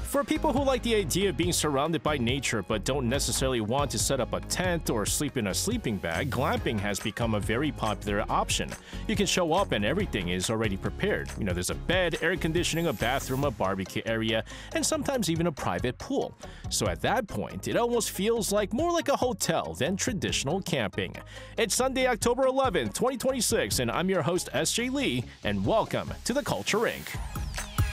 For people who like the idea of being surrounded by nature but don't necessarily want to set up a tent or sleep in a sleeping bag, glamping has become a very popular option. You can show up and everything is already prepared. There's a bed, air conditioning, a bathroom, a barbecue area, and sometimes even a private pool. So at that point, it almost feels more like a hotel than traditional camping. It's Sunday, October 11th, 2026, and I'm your host, SJ Lee, and welcome to The Culture Inc.